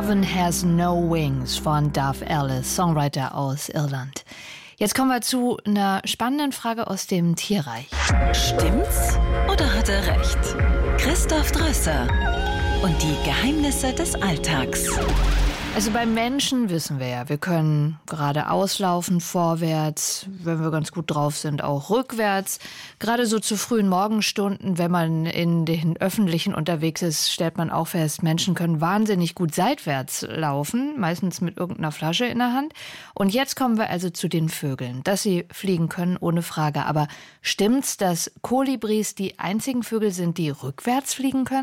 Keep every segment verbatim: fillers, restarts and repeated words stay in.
Heaven Has No Wings von Dave Ellis, Songwriter aus Irland. Jetzt kommen wir zu einer spannenden Frage aus dem Tierreich. Stimmt's oder hat er recht? Christoph Drösser und die Geheimnisse des Alltags. Also beim Menschen wissen wir ja, wir können geradeaus laufen, vorwärts, wenn wir ganz gut drauf sind, auch rückwärts. Gerade so zu frühen Morgenstunden, wenn man in den Öffentlichen unterwegs ist, stellt man auch fest, Menschen können wahnsinnig gut seitwärts laufen, meistens mit irgendeiner Flasche in der Hand. Und jetzt kommen wir also zu den Vögeln, dass sie fliegen können, ohne Frage. Aber stimmt's, dass Kolibris die einzigen Vögel sind, die rückwärts fliegen können?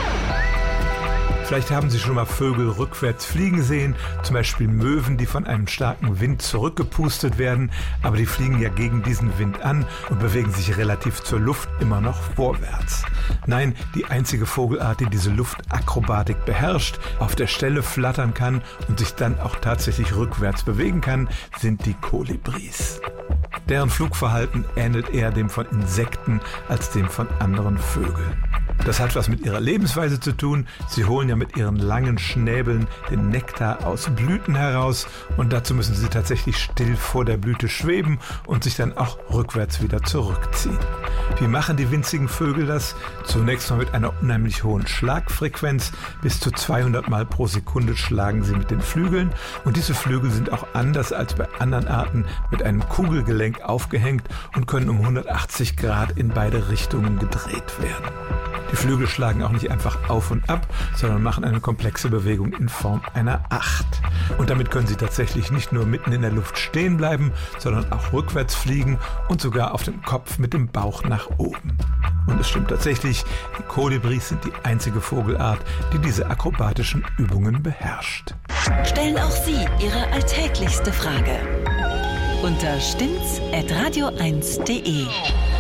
Vielleicht haben Sie schon mal Vögel rückwärts fliegen sehen, zum Beispiel Möwen, die von einem starken Wind zurückgepustet werden, aber die fliegen ja gegen diesen Wind an und bewegen sich relativ zur Luft immer noch vorwärts. Nein, die einzige Vogelart, die diese Luftakrobatik beherrscht, auf der Stelle flattern kann und sich dann auch tatsächlich rückwärts bewegen kann, sind die Kolibris. Deren Flugverhalten ähnelt eher dem von Insekten als dem von anderen Vögeln. Das hat was mit ihrer Lebensweise zu tun. Sie holen ja mit ihren langen Schnäbeln den Nektar aus Blüten heraus und dazu müssen sie tatsächlich still vor der Blüte schweben und sich dann auch rückwärts wieder zurückziehen. Wie machen die winzigen Vögel das? Zunächst mal mit einer unheimlich hohen Schlagfrequenz. Bis zu zweihundert Mal pro Sekunde schlagen sie mit den Flügeln und diese Flügel sind auch anders als bei anderen Arten mit einem Kugelgelenk aufgehängt und können um hundertachtzig Grad in beide Richtungen gedreht werden. Die Flügel schlagen auch nicht einfach auf und ab, sondern machen eine komplexe Bewegung in Form einer Acht. Und damit können sie tatsächlich nicht nur mitten in der Luft stehen bleiben, sondern auch rückwärts fliegen und sogar auf dem Kopf mit dem Bauch nach oben. Und es stimmt tatsächlich, die Kolibris sind die einzige Vogelart, die diese akrobatischen Übungen beherrscht. Stellen auch Sie Ihre alltäglichste Frage unter stimmt's at radio eins punkt de.